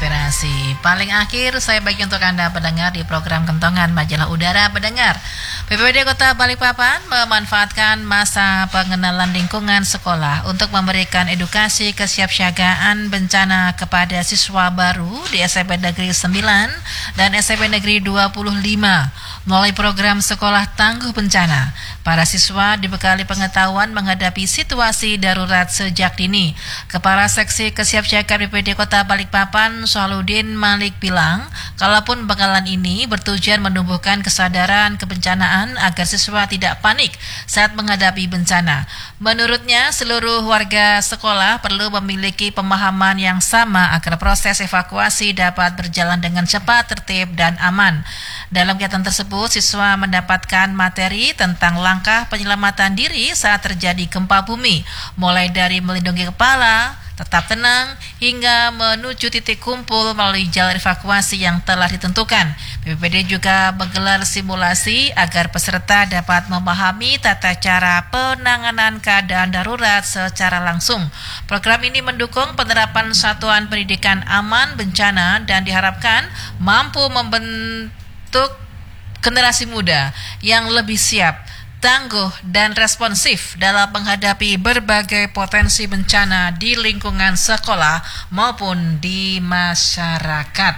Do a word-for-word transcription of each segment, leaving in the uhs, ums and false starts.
inspirasi. Paling akhir saya bagi untuk Anda pendengar di program Kentongan Majalah Udara Pendengar. B P B D Kota Balikpapan memanfaatkan masa pengenalan lingkungan sekolah untuk memberikan edukasi kesiapsiagaan bencana kepada siswa baru di S M P Negeri sembilan dan S M P Negeri dua puluh lima. Melalui program Sekolah Tangguh Bencana, para siswa dibekali pengetahuan menghadapi situasi darurat sejak dini. Kepala Seksi Kesiapsiagaan B P B D Kota Balikpapan, Shaludin Malik bilang, kalaupun bekalan ini bertujuan menumbuhkan kesadaran kebencanaan agar siswa tidak panik saat menghadapi bencana. Menurutnya, seluruh warga sekolah perlu memiliki pemahaman yang sama agar proses evakuasi dapat berjalan dengan cepat, tertib, dan aman. Dalam kegiatan tersebut, siswa mendapatkan materi tentang langkah penyelamatan diri saat terjadi gempa bumi, mulai dari melindungi kepala, tetap tenang, hingga menuju titik kumpul melalui jalur evakuasi yang telah ditentukan. B P B D juga menggelar simulasi agar peserta dapat memahami tata cara penanganan keadaan darurat secara langsung. Program ini mendukung penerapan satuan pendidikan aman bencana dan diharapkan mampu membentuk generasi muda yang lebih siap, tangguh, dan responsif dalam menghadapi berbagai potensi bencana di lingkungan sekolah maupun di masyarakat.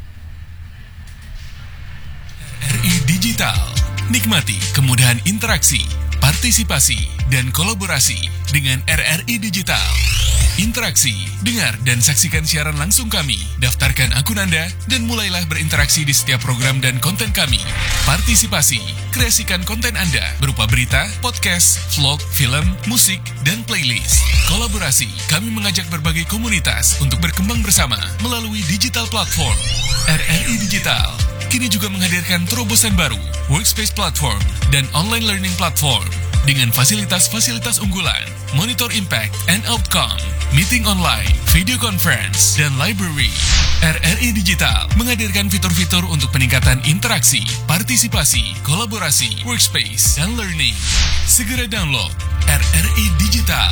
R R I Digital, nikmati kemudahan interaksi, partisipasi, dan kolaborasi dengan R R I Digital. Interaksi, dengar dan saksikan siaran langsung kami, daftarkan akun Anda, dan mulailah berinteraksi di setiap program dan konten kami. Partisipasi, kreasikan konten Anda berupa berita, podcast, vlog, film, musik, dan playlist. Kolaborasi, kami mengajak berbagai komunitas untuk berkembang bersama melalui digital platform. R R I Digital kini juga menghadirkan terobosan baru, workspace platform, dan online learning platform dengan fasilitas-fasilitas unggulan, monitor impact and outcome, meeting online, video conference, dan library. R R I Digital menghadirkan fitur-fitur untuk peningkatan interaksi, partisipasi, kolaborasi, workspace, dan learning. Segera download R R I Digital.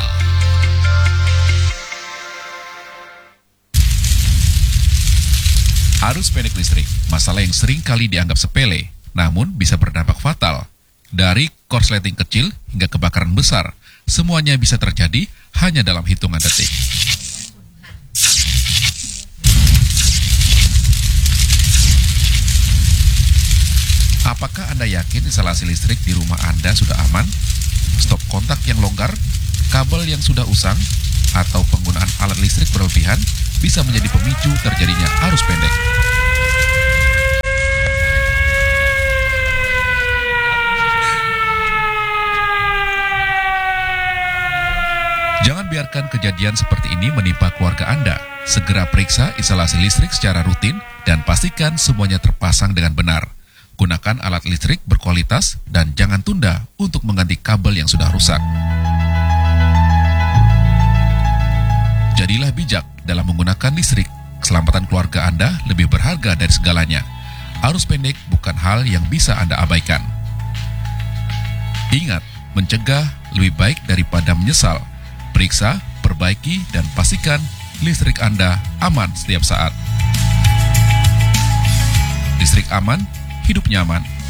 Arus pendek listrik, masalah yang sering kali dianggap sepele, namun bisa berdampak fatal. Dari korsleting kecil hingga kebakaran besar, semuanya bisa terjadi hanya dalam hitungan detik. Apakah Anda yakin instalasi listrik di rumah Anda sudah aman? Stop kontak yang longgar, kabel yang sudah usang, atau penggunaan alat listrik berlebihan bisa menjadi pemicu terjadinya arus pendek. Jangan biarkan kejadian seperti ini menimpa keluarga Anda. Segera periksa instalasi listrik secara rutin dan pastikan semuanya terpasang dengan benar. Gunakan alat listrik berkualitas dan jangan tunda untuk mengganti kabel yang sudah rusak. Jadilah bijak dalam menggunakan listrik. Keselamatan keluarga Anda lebih berharga dari segalanya. Arus pendek bukan hal yang bisa Anda abaikan. Ingat, mencegah lebih baik daripada menyesal. Periksa, perbaiki, dan pastikan listrik Anda aman setiap saat. Listrik aman, hidup nyaman.